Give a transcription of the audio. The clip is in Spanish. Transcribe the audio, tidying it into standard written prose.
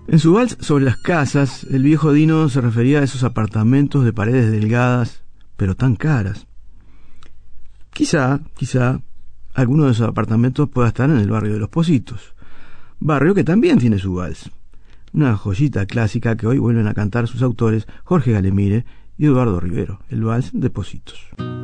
En su vals sobre las casas, el viejo Dino se refería a esos apartamentos de paredes delgadas, pero tan caras. Quizá, alguno de esos apartamentos pueda estar en el barrio de Los Pocitos, barrio que también tiene su vals. Una joyita clásica que hoy vuelven a cantar sus autores Jorge Galemire y Eduardo Rivero, el vals de Pocitos.